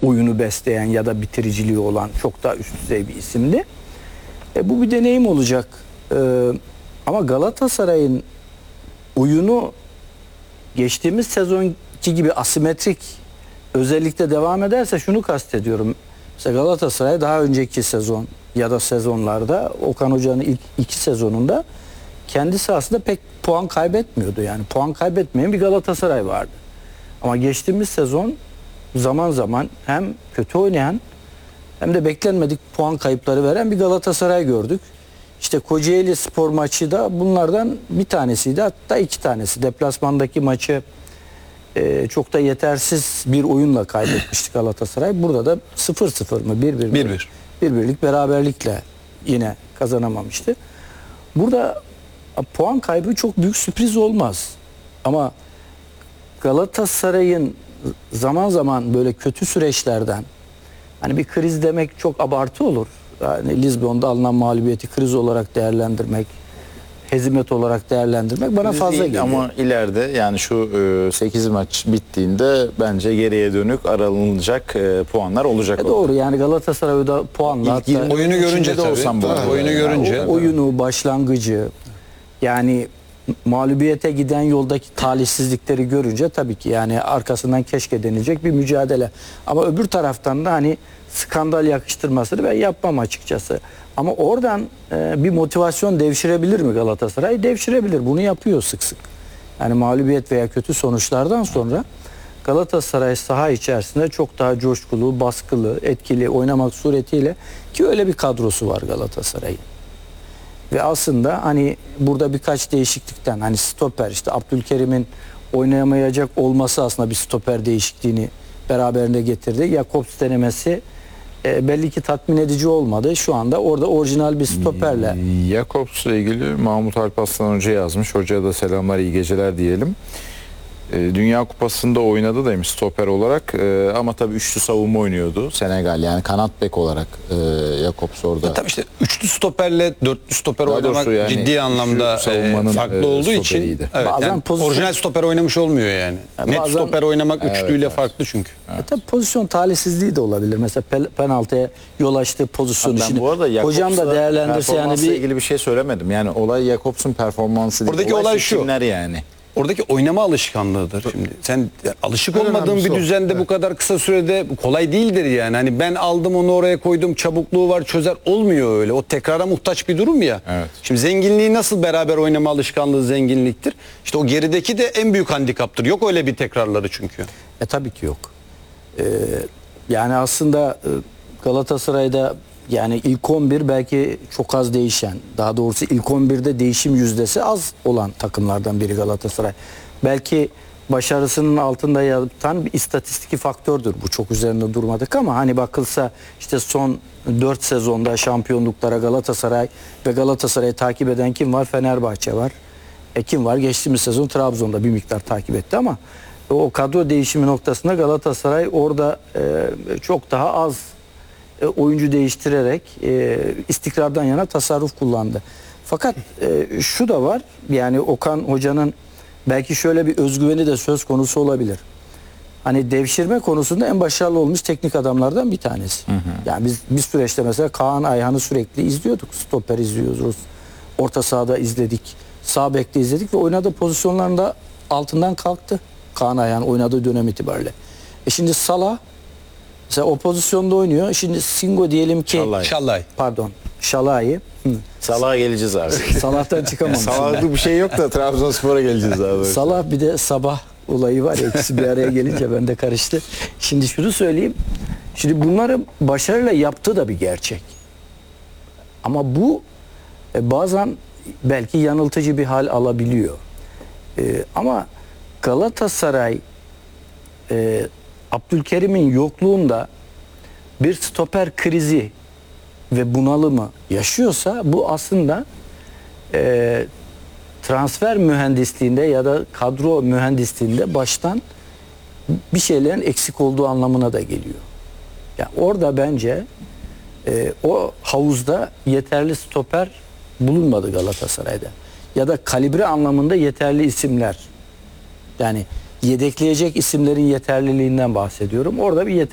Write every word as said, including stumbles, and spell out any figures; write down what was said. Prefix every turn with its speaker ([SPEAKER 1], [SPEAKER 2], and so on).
[SPEAKER 1] oyunu besleyen ya da bitiriciliği olan çok daha üst düzey bir isimdi. E, bu bir deneyim olacak. E, ama Galatasaray'ın oyunu geçtiğimiz sezonki gibi asimetrik özellikle devam ederse şunu kastediyorum. Mesela Galatasaray daha önceki sezon ya da sezonlarda Okan Hoca'nın ilk iki sezonunda kendi sahasında pek puan kaybetmiyordu. Yani puan kaybetmeyen bir Galatasaray vardı. Ama geçtiğimiz sezon zaman zaman hem kötü oynayan hem de beklenmedik puan kayıpları veren bir Galatasaray gördük. İşte Kocaeli Spor maçı da bunlardan bir tanesiydi, hatta iki tanesi. Deplasmandaki maçı e, çok da yetersiz bir oyunla kaybetmişti Galatasaray. Burada da sıfır sıfır mı bir bir mi?
[SPEAKER 2] bir bir.
[SPEAKER 1] bir birlik beraberlikle yine kazanamamıştı. Burada puan kaybı çok büyük sürpriz olmaz. Ama Galatasaray'ın zaman zaman böyle kötü süreçlerden, hani bir kriz demek çok abartı olur. Yani Lizbon'da alınan mağlubiyeti kriz olarak değerlendirmek, hezimet olarak değerlendirmek bana
[SPEAKER 3] Kriz
[SPEAKER 1] fazla
[SPEAKER 3] değil
[SPEAKER 1] geliyor.
[SPEAKER 3] ama ileride yani şu sekiz maç bittiğinde bence geriye dönük aranılacak e, puanlar olacak.
[SPEAKER 1] E doğru, yani Galatasaray'da puanla
[SPEAKER 3] İlk yirmi
[SPEAKER 2] oyunu görünce
[SPEAKER 3] de
[SPEAKER 2] tabii.
[SPEAKER 3] olsam bu
[SPEAKER 2] Tabii,
[SPEAKER 3] arada.
[SPEAKER 2] oyunu
[SPEAKER 3] Yani
[SPEAKER 2] görünce.
[SPEAKER 1] O- oyunu, başlangıcı, yani mağlubiyete giden yoldaki talihsizlikleri görünce tabii ki yani arkasından keşke denilecek bir mücadele. Ama öbür taraftan da hani skandal yakıştırmasını ben yapmam açıkçası. Ama oradan e, bir motivasyon devşirebilir mi Galatasaray? Devşirebilir. Bunu yapıyor sık sık. Yani mağlubiyet veya kötü sonuçlardan sonra Galatasaray saha içerisinde çok daha coşkulu, baskılı, etkili oynamak suretiyle, ki öyle bir kadrosu var Galatasaray'ın. Ve aslında hani burada birkaç değişiklikten, hani stoper, işte Abdülkerim'in oynayamayacak olması aslında bir stoper değişikliğini beraberinde getirdi. Jakobs denemesi e, belli ki tatmin edici olmadı. Şu anda orada orijinal bir stoperle.
[SPEAKER 3] Jakobs'la ilgili Mahmut Alparslan Hoca yazmış. Hocaya da selamlar, iyi geceler diyelim. Dünya Kupası'nda oynadı demiş stoper olarak ee, ama tabii üçlü savunma oynuyordu Senegal, yani kanat bek olarak e, Jakobs orada.
[SPEAKER 2] Tabii işte üçlü stoperle dörtlü stoper
[SPEAKER 3] Daha
[SPEAKER 2] oynamak
[SPEAKER 3] doğrusu yani
[SPEAKER 2] ciddi anlamda
[SPEAKER 3] üçlü savunmanın,
[SPEAKER 2] e, farklı
[SPEAKER 3] e,
[SPEAKER 2] olduğu için
[SPEAKER 3] stoperiydi.
[SPEAKER 2] evet,
[SPEAKER 1] Bazen
[SPEAKER 2] yani
[SPEAKER 1] pozisyon-
[SPEAKER 2] orijinal stoper oynamış olmuyor yani.
[SPEAKER 1] Yani
[SPEAKER 2] Net
[SPEAKER 1] bazen-
[SPEAKER 2] stoper oynamak
[SPEAKER 3] Evet,
[SPEAKER 2] üçlüyle
[SPEAKER 3] evet.
[SPEAKER 2] farklı çünkü.
[SPEAKER 1] E tabii pozisyon talihsizliği de olabilir. Mesela pel- penaltıya yol açtığı pozisyon.
[SPEAKER 3] Ben
[SPEAKER 1] Şimdi
[SPEAKER 3] bu arada
[SPEAKER 1] hocam da
[SPEAKER 3] Jakobs'la
[SPEAKER 1] değerlendirse yani
[SPEAKER 3] performansla
[SPEAKER 1] bir
[SPEAKER 3] ilgili bir şey söylemedim. Yani olay Jakobs'un performansı değil.
[SPEAKER 2] Buradaki olay şu.
[SPEAKER 3] seçimler yani.
[SPEAKER 2] Oradaki oynama alışkanlığıdır şimdi. Sen alışık olmadığın bir
[SPEAKER 4] önemlisi o.
[SPEAKER 2] düzende bu kadar kısa sürede kolay değildir yani. Hani ben aldım onu oraya koydum, çabukluğu var, çözer, olmuyor öyle. O tekrara muhtaç bir durum ya.
[SPEAKER 3] Evet.
[SPEAKER 2] Şimdi zenginliği nasıl beraber oynama alışkanlığı zenginliktir? İşte o gerideki de en büyük handikaptır. Yok öyle bir tekrarları çünkü.
[SPEAKER 1] E tabii ki yok. Ee, yani aslında e, Galatasaray'da yani ilk on bir belki çok az değişen, daha doğrusu ilk on birde değişim yüzdesi az olan takımlardan biri Galatasaray. Belki başarısının altında yatan bir istatistiki faktördür. Bu çok üzerinde durmadık ama hani bakılsa işte son dört sezonda şampiyonluklara Galatasaray ve Galatasaray'ı takip eden kim var? Fenerbahçe var. E kim var? Geçtiğimiz sezon Trabzon'da bir miktar takip etti ama o kadro değişimi noktasında Galatasaray orada e, çok daha az e, oyuncu değiştirerek e, istikrardan yana tasarruf kullandı. Fakat e, şu da var, yani Okan Hoca'nın belki şöyle bir özgüveni de söz konusu olabilir. Hani devşirme konusunda en başarılı olmuş teknik adamlardan bir tanesi. Hı hı. Yani biz bir süreçte mesela Kaan Ayhan'ı sürekli izliyorduk. Stoper izliyoruz. Orta sahada izledik. Sağ bekte izledik ve oynadığı pozisyonlarında altından kalktı. Kaan Ayhan oynadığı dönem itibariyle. E şimdi Salah mesela o pozisyonda oynuyor. Şimdi Singo diyelim ki
[SPEAKER 3] Şalay.
[SPEAKER 2] Şallay.
[SPEAKER 1] pardon Şalay'ı
[SPEAKER 3] Salah'a geleceğiz abi.
[SPEAKER 1] Salah'tan çıkamamış.
[SPEAKER 3] Salah'lı bir şey yok da Trabzonspor'a geleceğiz abi.
[SPEAKER 1] Salah bir de Sabah olayı var ya, ikisi bir araya gelince ben de karıştı. Şimdi şunu söyleyeyim. Şimdi bunları başarıyla yaptığı da bir gerçek. Ama bu e, bazen belki yanıltıcı bir hal alabiliyor. E, ama Galatasaray e, Abdülkerim'in yokluğunda bir stoper krizi ve bunalımı yaşıyorsa bu aslında e, transfer mühendisliğinde ya da kadro mühendisliğinde baştan bir şeylerin eksik olduğu anlamına da geliyor. Yani orada bence e, o havuzda yeterli stoper bulunmadı Galatasaray'da. Ya da kalibre anlamında yeterli isimler. Yani yedekleyecek isimlerin yeterliliğinden bahsediyorum. Orada bir yeterli